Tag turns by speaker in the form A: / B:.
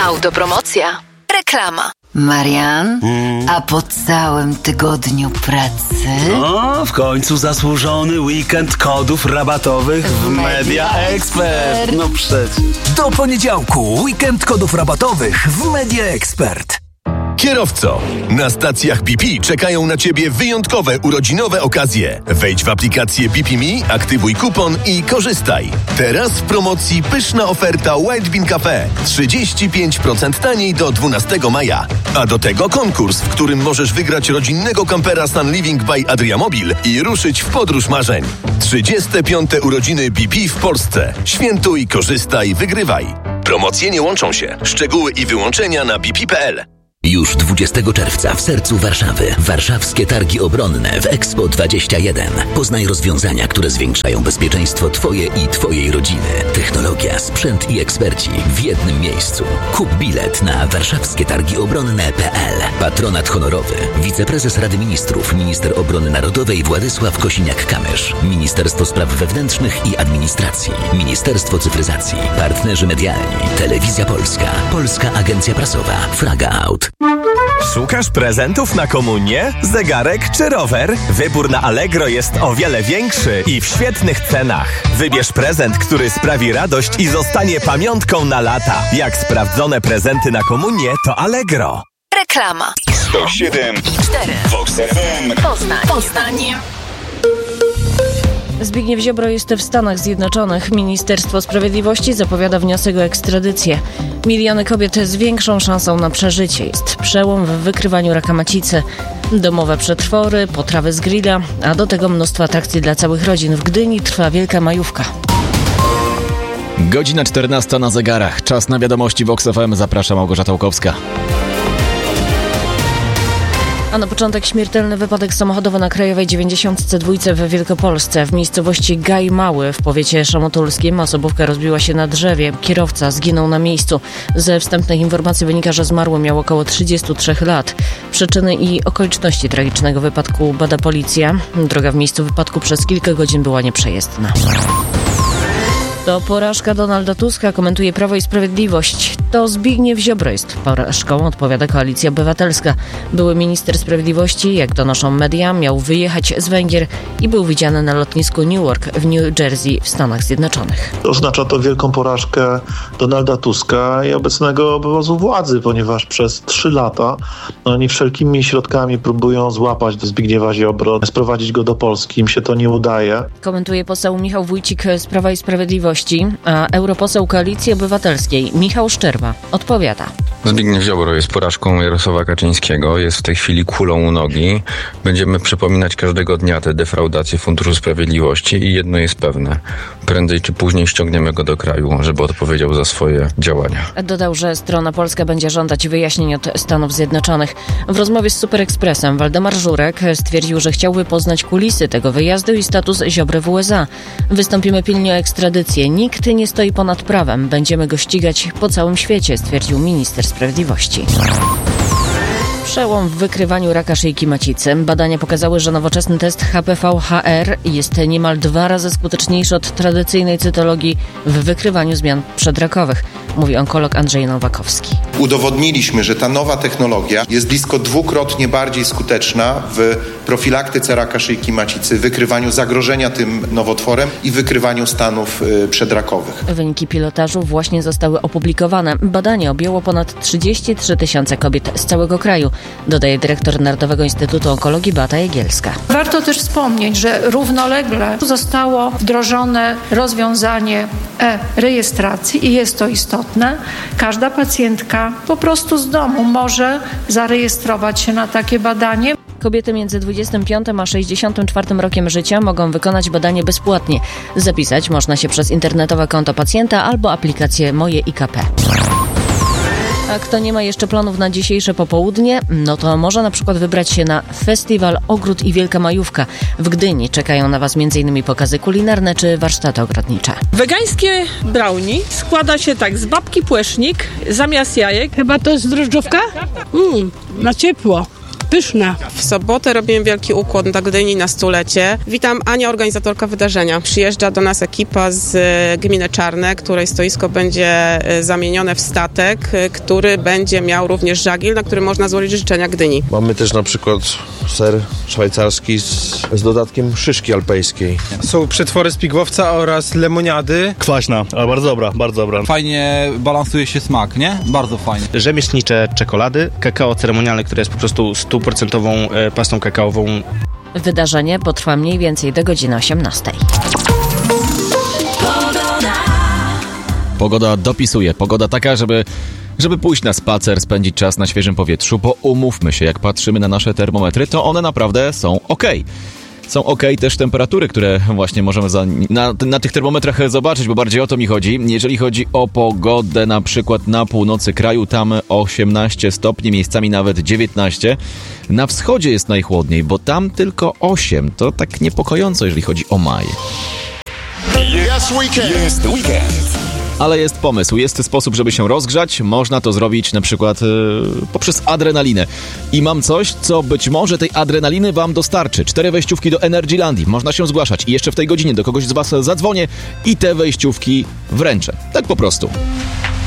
A: Autopromocja. Reklama.
B: Marian, a po całym tygodniu pracy?
C: No, w końcu zasłużony weekend kodów rabatowych w Media Expert. No przecież.
D: Do poniedziałku weekend kodów rabatowych w Media Expert.
E: Kierowco, na stacjach BP czekają na Ciebie wyjątkowe urodzinowe okazje. Wejdź w aplikację BP Me, aktywuj kupon i korzystaj. Teraz w promocji pyszna oferta Wild Bean Cafe. 35% taniej do 12 maja. A do tego konkurs, w którym możesz wygrać rodzinnego kampera Sun Living by Adriamobil i ruszyć w podróż marzeń. 35. urodziny BP w Polsce. Świętuj, korzystaj, wygrywaj. Promocje nie łączą się. Szczegóły i wyłączenia na bp.pl.
F: Już 20 czerwca w sercu Warszawy. Warszawskie Targi Obronne w Expo 21. Poznaj rozwiązania, które zwiększają bezpieczeństwo Twoje i Twojej rodziny. Technologia, sprzęt i eksperci w jednym miejscu. Kup bilet na warszawskietargiobronne.pl. Patronat honorowy. Wiceprezes Rady Ministrów, minister obrony narodowej Władysław Kosiniak-Kamysz. Ministerstwo Spraw Wewnętrznych i Administracji. Ministerstwo Cyfryzacji. Partnerzy medialni. Telewizja Polska. Polska Agencja Prasowa. Fraga Out.
G: Szukasz prezentów na komunię? Zegarek czy rower? Wybór na Allegro jest o wiele większy i w świetnych cenach. Wybierz prezent, który sprawi radość i zostanie pamiątką na lata. Jak sprawdzone prezenty na komunię, to Allegro.
A: Reklama.
H: 107 i 4 Vox FM
A: Poznań.
I: Zbigniew Ziobro jest w Stanach Zjednoczonych. Ministerstwo Sprawiedliwości zapowiada wniosek o ekstradycję. Miliony kobiet z większą szansą na przeżycie. Jest przełom w wykrywaniu raka macicy. Domowe przetwory, potrawy z grilla, a do tego mnóstwo atrakcji dla całych rodzin. W Gdyni trwa wielka majówka.
J: Godzina 14 na zegarach. Czas na wiadomości Vox FM. Zaprasza Małgorzata Łukowska.
I: A na początek śmiertelny wypadek samochodowy na Krajowej 92 w Wielkopolsce. W miejscowości Gaj Mały w powiecie szamotulskim osobówka rozbiła się na drzewie. Kierowca zginął na miejscu. Ze wstępnych informacji wynika, że zmarły miał około 33 lat. Przyczyny i okoliczności tragicznego wypadku bada policja. Droga w miejscu wypadku przez kilka godzin była nieprzejezdna. To porażka Donalda Tuska, komentuje Prawo i Sprawiedliwość. To Zbigniew Ziobro jest porażką, odpowiada Koalicja Obywatelska. Były minister sprawiedliwości, jak donoszą media, miał wyjechać z Węgier i był widziany na lotnisku Newark w New Jersey w Stanach Zjednoczonych.
K: Oznacza to wielką porażkę Donalda Tuska i obecnego obozu władzy, ponieważ przez 3 lata oni wszelkimi środkami próbują złapać do Zbigniewa Ziobro, sprowadzić go do Polski. Im się to nie udaje.
I: Komentuje poseł Michał Wójcik z Prawa i Sprawiedliwości. A europoseł Koalicji Obywatelskiej Michał Szczerba odpowiada.
L: Zbigniew Ziobro jest porażką Jarosława Kaczyńskiego, jest w tej chwili kulą u nogi. Będziemy przypominać każdego dnia te defraudacje Funduszu Sprawiedliwości i jedno jest pewne. Prędzej czy później ściągniemy go do kraju, żeby odpowiedział za swoje działania.
I: Dodał, że strona polska będzie żądać wyjaśnień od Stanów Zjednoczonych. W rozmowie z Super Expressem Waldemar Żurek stwierdził, że chciałby poznać kulisy tego wyjazdu i status Ziobry w USA. Wystąpimy pilnie o ekstradycję. Nikt nie stoi ponad prawem. Będziemy go ścigać po całym świecie, stwierdził minister sprawiedliwości. Przełom w wykrywaniu raka szyjki macicy. Badania pokazały, że nowoczesny test HPV-HR jest niemal 2 razy skuteczniejszy od tradycyjnej cytologii w wykrywaniu zmian przedrakowych, mówi onkolog Andrzej Nowakowski.
M: Udowodniliśmy, że ta nowa technologia jest blisko 2-krotnie bardziej skuteczna w profilaktyce raka szyjki macicy, wykrywaniu zagrożenia tym nowotworem i wykrywaniu stanów przedrakowych.
I: Wyniki pilotażu właśnie zostały opublikowane. Badanie objęło ponad 33 000 kobiet z całego kraju, dodaje dyrektor Narodowego Instytutu Onkologii Beata Jagielska.
N: Warto też wspomnieć, że równolegle zostało wdrożone rozwiązanie e-rejestracji i jest to istotne. Każda pacjentka po prostu z domu może zarejestrować się na takie badanie.
I: Kobiety między 25 a 64 rokiem życia mogą wykonać badanie bezpłatnie. Zapisać można się przez internetowe konto pacjenta albo aplikację Moje IKP. A kto nie ma jeszcze planów na dzisiejsze popołudnie, no to może na przykład wybrać się na Festiwal Ogród i Wielka Majówka. W Gdyni czekają na Was m.in. pokazy kulinarne czy warsztaty ogrodnicze.
O: Wegańskie brownie składa się tak z babki płesznik zamiast jajek.
P: Chyba to jest drożdżówka? Na ciepło.
O: Pyszna.
P: W sobotę robimy wielki ukłon dla Gdyni na 100-lecie. Witam, Ania, organizatorka wydarzenia. Przyjeżdża do nas ekipa z gminy Czarne, której stoisko będzie zamienione w statek, który będzie miał również żagiel, na którym można złożyć życzenia Gdyni.
Q: Mamy też na przykład ser szwajcarski z dodatkiem szyszki alpejskiej.
R: Są przetwory z pigłowca oraz lemoniady.
S: Kwaśna, ale bardzo dobra, bardzo dobra.
T: Fajnie balansuje się smak, nie? Bardzo fajnie.
S: Rzemieślnicze czekolady, kakao ceremonialne, które jest po prostu 100% pastą kakaową.
I: Wydarzenie potrwa mniej więcej do godziny 18.
J: Pogoda dopisuje. Pogoda taka, żeby pójść na spacer, spędzić czas na świeżym powietrzu, bo umówmy się, jak patrzymy na nasze termometry, to one naprawdę są okej. Są okej też temperatury, które właśnie możemy na tych termometrach zobaczyć, bo bardziej o to mi chodzi. Jeżeli chodzi o pogodę na przykład na północy kraju, tam 18 stopni, miejscami nawet 19. Na wschodzie jest najchłodniej, bo tam tylko 8. To tak niepokojąco, jeżeli chodzi o maj.
H: Jest weekend.
J: Ale jest pomysł, jest sposób, żeby się rozgrzać. Można to zrobić na przykład poprzez adrenalinę. I mam coś, co być może tej adrenaliny wam dostarczy. 4 wejściówki do Energylandii. Można się zgłaszać. I jeszcze w tej godzinie do kogoś z was zadzwonię i te wejściówki wręczę. Tak po prostu.